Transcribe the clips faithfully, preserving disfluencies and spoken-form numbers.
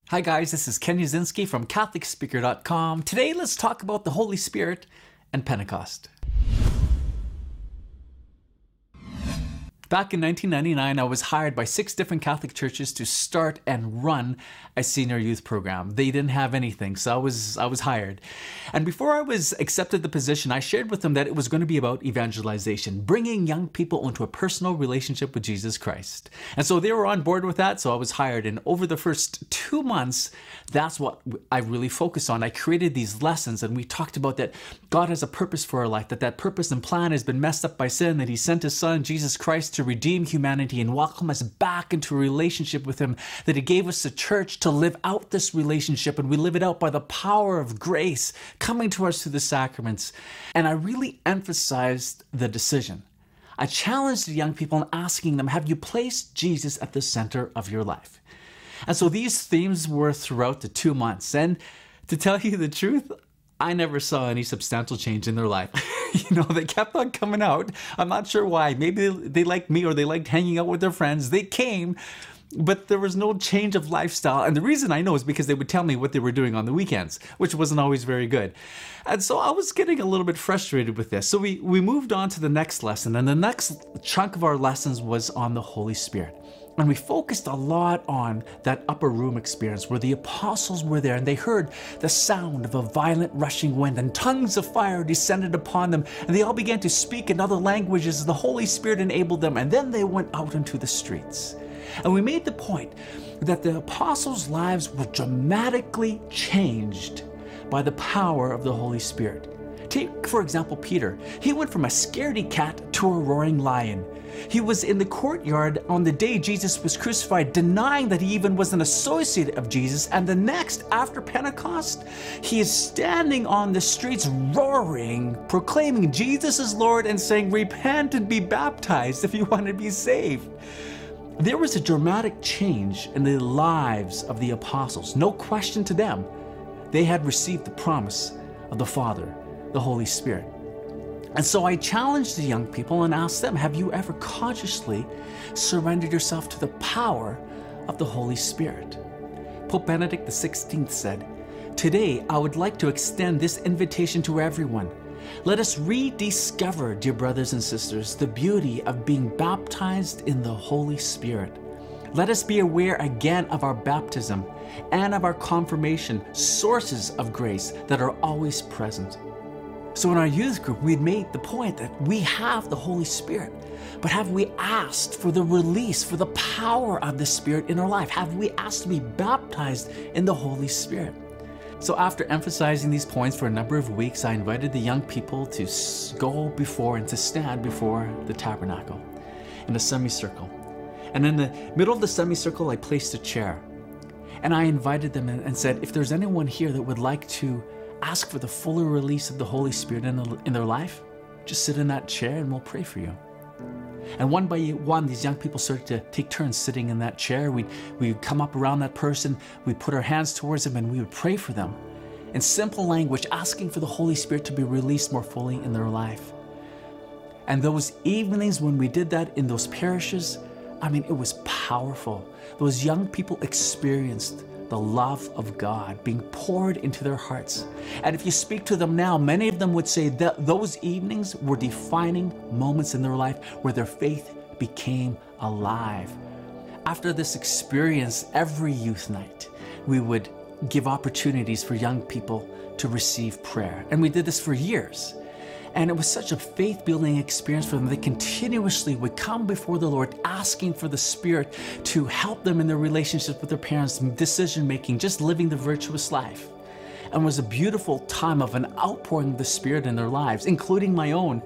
Hi guys, this is Ken Yazinski from Catholic Speaker dot com. Today let's talk about the Holy Spirit and Pentecost. Back in nineteen ninety-nine, I was hired by six different Catholic churches to start and run a senior youth program. They didn't have anything, so I was I was hired. And before I was accepted the position, I shared with them that it was going to be about evangelization, bringing young people into a personal relationship with Jesus Christ. And so they were on board with that, so I was hired. And over the first two months, that's what I really focused on. I created these lessons, and we talked about that God has a purpose for our life, that that purpose and plan has been messed up by sin, that He sent His Son, Jesus Christ, to redeem humanity and welcome us back into a relationship with Him, that He gave us the church to live out this relationship, and we live it out by the power of grace coming to us through the sacraments. And I really emphasized the decision. I challenged the young people in asking them, have you placed Jesus at the center of your life? And so these themes were throughout the two months. And to tell you the truth, I never saw any substantial change in their life. You know, they kept on coming out. I'm not sure why. Maybe they liked me or they liked hanging out with their friends. They came, but there was no change of lifestyle. And the reason I know is because they would tell me what they were doing on the weekends, which wasn't always very good. And so I was getting a little bit frustrated with this. So we, we moved on to the next lesson. And the next chunk of our lessons was on the Holy Spirit. And we focused a lot on that upper room experience where the apostles were there and they heard the sound of a violent rushing wind and tongues of fire descended upon them, and they all began to speak in other languages as the Holy Spirit enabled them, and then they went out into the streets. And we made the point that the apostles' lives were dramatically changed by the power of the Holy Spirit. Take, for example, Peter. He went from a scaredy cat to a roaring lion. He was in the courtyard on the day Jesus was crucified, denying that he even was an associate of Jesus. And the next, after Pentecost, he is standing on the streets roaring, proclaiming Jesus is Lord and saying, repent and be baptized if you want to be saved. There was a dramatic change in the lives of the apostles. No question to them. They had received the promise of the Father, the Holy Spirit. And so I challenged the young people and asked them, have you ever consciously surrendered yourself to the power of the Holy Spirit? Pope Benedict the sixteenth said, today I would like to extend this invitation to everyone. Let us rediscover, dear brothers and sisters, the beauty of being baptized in the Holy Spirit. Let us be aware again of our baptism and of our confirmation, sources of grace that are always present. So in our youth group, we made the point that we have the Holy Spirit, but have we asked for the release, for the power of the Spirit in our life? Have we asked to be baptized in the Holy Spirit? So after emphasizing these points for a number of weeks, I invited the young people to go before and to stand before the tabernacle in a semicircle. And in the middle of the semicircle, I placed a chair. And I invited them and said, if there's anyone here that would like to ask for the fuller release of the Holy Spirit in, the, in their life, just sit in that chair and we'll pray for you. And one by one, these young people started to take turns sitting in that chair. We'd, we'd come up around that person, we'd put our hands towards them, and we would pray for them in simple language, asking for the Holy Spirit to be released more fully in their life. And those evenings when we did that in those parishes, I mean, it was powerful. Those young people experienced the love of God being poured into their hearts. And if you speak to them now, many of them would say that those evenings were defining moments in their life where their faith became alive. After this experience, every youth night, we would give opportunities for young people to receive prayer. And we did this for years. And it was such a faith-building experience for them. They continuously would come before the Lord asking for the Spirit to help them in their relationships with their parents, decision-making, just living the virtuous life. And it was a beautiful time of an outpouring of the Spirit in their lives, including my own.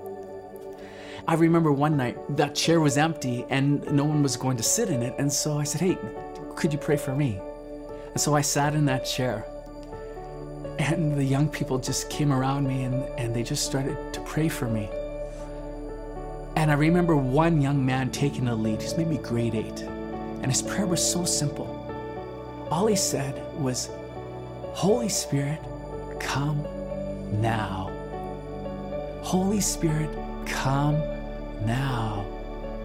I remember one night that chair was empty and no one was going to sit in it. And so I said, hey, could you pray for me? And so I sat in that chair. And the young people just came around me and, and they just started to pray for me. And I remember one young man taking the lead. He's maybe grade eight. And his prayer was so simple. All he said was, Holy Spirit, come now. Holy Spirit, come now.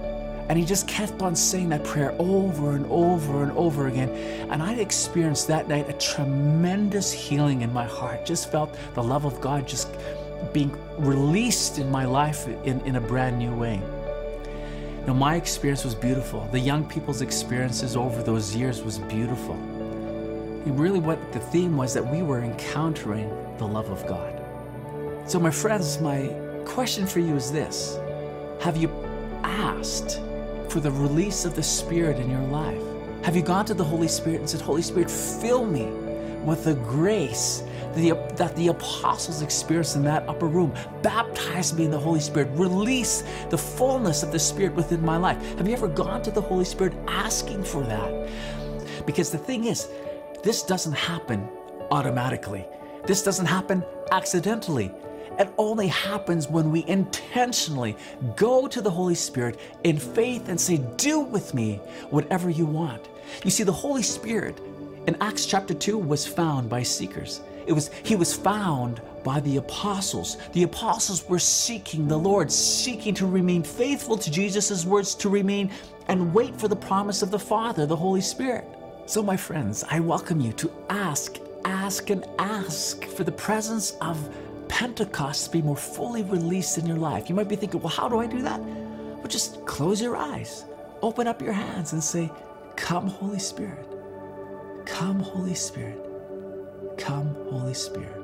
And he just kept on saying that prayer over and over and over again. And I experienced that night a tremendous healing in my heart. Just felt the love of God just being released in my life in, in a brand new way. Now, my experience was beautiful. The young people's experiences over those years was beautiful. And really what the theme was that we were encountering the love of God. So my friends, my question for you is this. Have you asked for the release of the Spirit in your life? Have you gone to the Holy Spirit and said, Holy Spirit, fill me with the grace the, that the apostles experienced in that upper room? Baptize me in the Holy Spirit. Release the fullness of the Spirit within my life. Have you ever gone to the Holy Spirit asking for that? Because the thing is, this doesn't happen automatically. This doesn't happen accidentally. It only happens when we intentionally go to the Holy Spirit in faith and say, do with me whatever you want. You see, the Holy Spirit in Acts chapter two was found by seekers. It was, he was found by the apostles. The apostles were seeking the Lord, seeking to remain faithful to Jesus' words, to remain and wait for the promise of the Father, the Holy Spirit. So my friends, I welcome you to ask, ask, and ask for the presence of Pentecost to be more fully released in your life. You might be thinking, well, how do I do that? Well, just close your eyes, open up your hands and say, come, Holy Spirit. Come, Holy Spirit. Come, Holy Spirit.